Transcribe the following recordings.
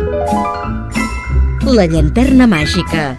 La llanterna màgica.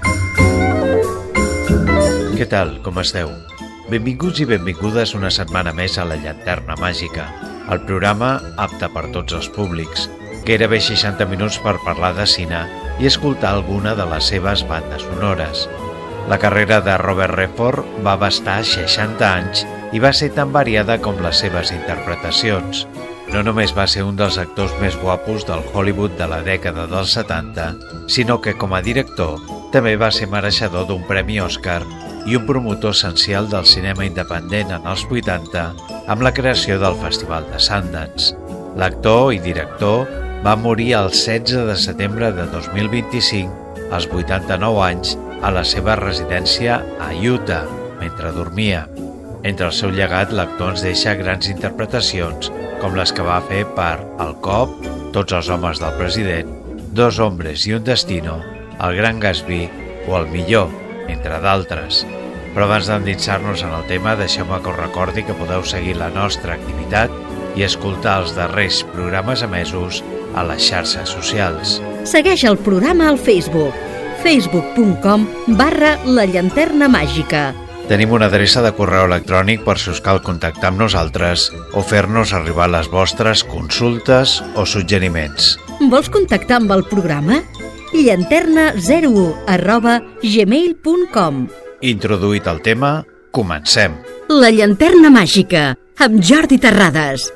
Què tal, com esteu? Benvinguts i benvingudes una setmana més a La llanterna màgica, el programa apte per tots els públics. Gairebé 60 minuts per parlar de cine i escoltar alguna de les seves bandes sonores. La carrera de Robert Redford va abastar 60 anys i va ser tan variada com les seves interpretacions. No només va ser un dels actors més guapos del Hollywood de la dècada dels 70, sinó que com a director també va ser mereixedor d'un premi Oscar i un promotor essencial del cinema independent en els 80 amb la creació del Festival de Sundance. L'actor i director va morir el 16 de setembre de 2025, als 89 anys, a la seva residència a Utah, mentre dormia. Entre el seu llegat, l'actor ens deixa grans interpretacions, com les que va fer per El cop, Tots els homes del president, Dos hombres i un destino, El gran Gatsby o El millor, entre d'altres. Però abans d'endinsar-nos en el tema, deixeu-me que us recordi que podeu seguir la nostra activitat i escoltar els darrers programes emesos a les xarxes socials. Segueix el programa al Facebook, facebook.com/La llanterna màgica. Tenim una adreça de correu electrònic per si us cal contactar amb nosaltres o fer-nos arribar les vostres consultes o suggeriments. Vols contactar amb el programa? llanterna01@gmail.com. Introduït el tema, comencem. La llanterna màgica, amb Jordi Terrades.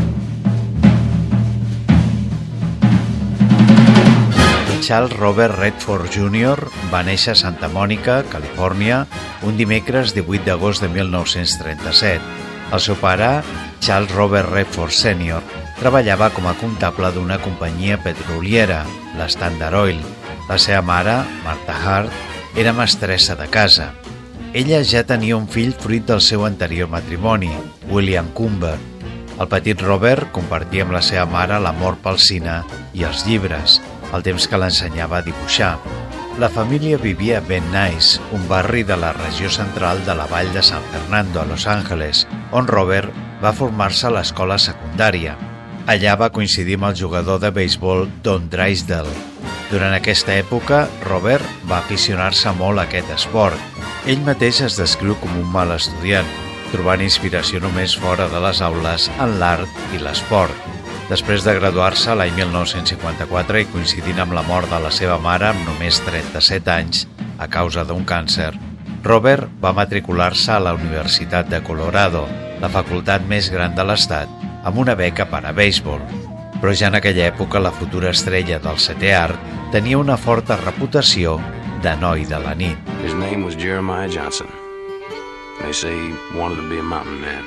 Charles Robert Redford Jr. va néixer a Santa Mònica, Califòrnia, un dimecres 18 d'agost de 1937. El seu pare, Charles Robert Redford Sr., treballava com a comptable d'una companyia petroliera, la Standard Oil. La seva mare, Martha Hart, era mestressa de casa. Ella ja tenia un fill fruit del seu anterior matrimoni, William Cumber. El petit Robert compartia amb la seva mare l'amor pel cine i els llibres, el temps que l'ensenyava a dibuixar. La família vivia a Van Nuys, un barri de la regió central de la vall de San Fernando, a Los Angeles, on Robert va formar-se a l'escola secundària. Allà va coincidir amb el jugador de béisbol Don Drysdale. Durant aquesta època, Robert va aficionar-se molt a aquest esport. Ell mateix es descriu com un mal estudiant, trobant inspiració només fora de les aules en l'art i l'esport. Després de graduar-se l'any 1954 i coincidint amb la mort de la seva mare amb només 37 anys a causa d'un càncer, Robert va matricular-se a la Universitat de Colorado, la facultat més gran de l'estat, amb una beca per a béisbol. Però ja en aquella època la futura estrella del setè art tenia una forta reputació de noi de la nit. His name was Jeremiah Johnson. They say he wanted to be a mountain man.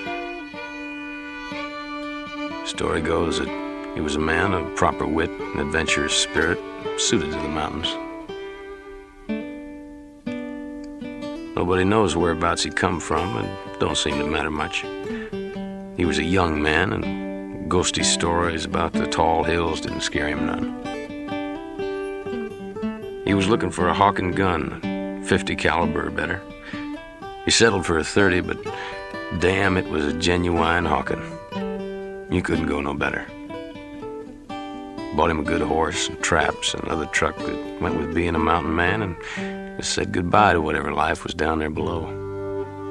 Story goes that he was a man of proper wit and adventurous spirit, suited to the mountains. Nobody knows whereabouts he come from, and don't seem to matter much. He was a young man, and ghosty stories about the tall hills didn't scare him none. He was looking for a Hawken gun, 50 caliber or better. He settled for a 30, but damn, it was a genuine Hawken. You couldn't go no better. Bought him a good horse and traps and another truck that went with being a mountain man, and just said goodbye to whatever life was down there below.